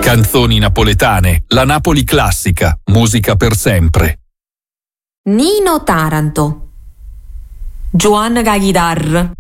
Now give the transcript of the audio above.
Canzoni napoletane, la Napoli classica, musica per sempre. Nino Taranto. Giovanna Cachitar.